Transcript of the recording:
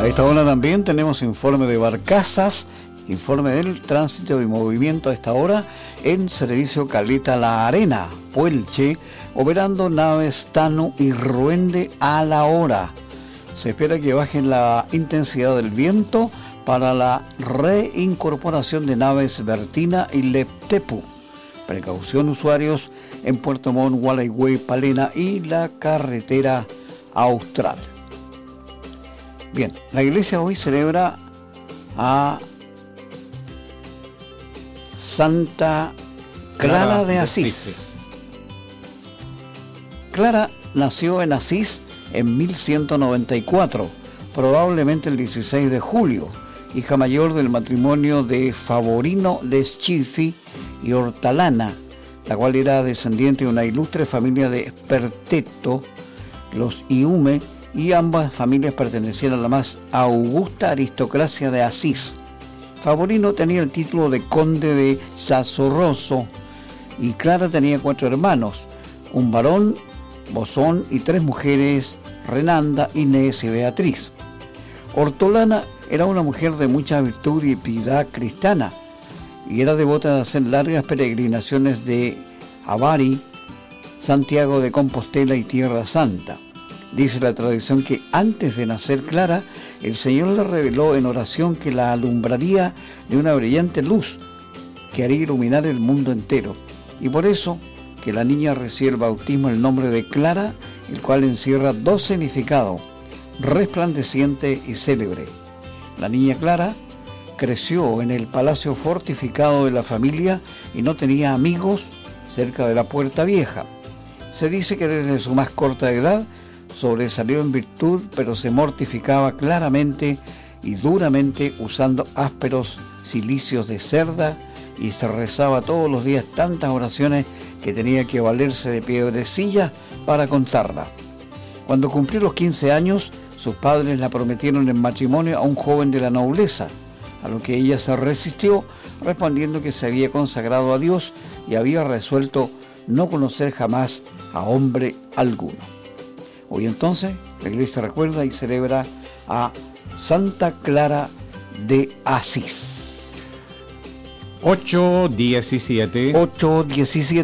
A esta hora también tenemos informe de barcazas, informe del tránsito y movimiento a esta hora en servicio Caleta La Arena, Puelche, operando naves Tanu y Ruende a la hora. Se espera que bajen la intensidad del viento para la reincorporación de naves Bertina y Leptepu. Precaución usuarios en Puerto Montt, Gualeguay, Palena y la carretera austral. Bien, la iglesia hoy celebra a Santa Clara de Asís. Clara nació en Asís en 1194, probablemente el 16 de julio, hija mayor del matrimonio de Favorino de Schifi y Hortalana, la cual era descendiente de una ilustre familia de Sperteto, los Iume, y ambas familias pertenecían a la más augusta aristocracia de Asís. Favorino tenía el título de conde de Sassorroso y Clara tenía 4 hermanos, un varón, Bosón, y 3 mujeres, Renanda, Inés y Beatriz. Hortolana era una mujer de mucha virtud y piedad cristiana y era devota de hacer largas peregrinaciones de Avari, Santiago de Compostela y Tierra Santa. Dice la tradición que antes de nacer Clara, el Señor le reveló en oración que la alumbraría de una brillante luz que haría iluminar el mundo entero. Y por eso que la niña recibe el bautismo el nombre de Clara, el cual encierra 2 significados: resplandeciente y célebre. La niña Clara creció en el palacio fortificado de la familia y no tenía amigos cerca de la Puerta Vieja. Se dice que desde su más corta edad sobresalió en virtud, pero se mortificaba claramente y duramente usando ásperos cilicios de cerda y se rezaba todos los días tantas oraciones que tenía que valerse de piedrecillas para contarla. Cuando cumplió los 15 años, sus padres la prometieron en matrimonio a un joven de la nobleza, a lo que ella se resistió, respondiendo que se había consagrado a Dios y había resuelto no conocer jamás a hombre alguno. Hoy entonces la iglesia recuerda y celebra a Santa Clara de Asís. 8:17. 8:17.